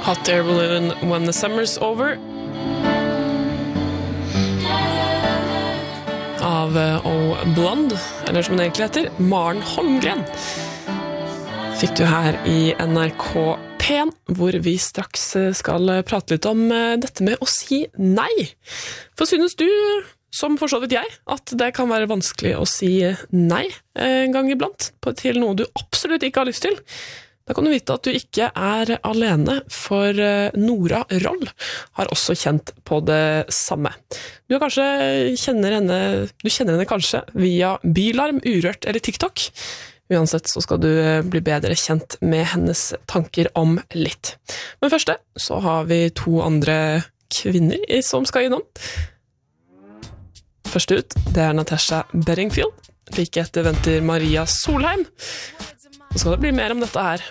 Hot Air Balloon, When the Summer's Over av O Blonde, eller som den egentlig heter, Maren Holmgren, fikk du her i NRK P1, hvor vi straks skal prate litt om dette med å si nei. For synes du, som for så vidt jeg, at det kan være vanskelig å si nei en gang iblant til noe du absolutt ikke har lyst til? Da kan du vite at du ikke er alene, for Nora Roll har også kjent på det samme. Du kjenner henne kanskje via Bylarm, Urørt eller TikTok. Uansett så skal du bli bedre kjent med hennes tanker om litt. Men først så har vi 2 andre kvinner som skal innom. Først ut, det er Natasha Bedingfield. Like etter venter Maria Solheim. Så skal det bli mer om dette her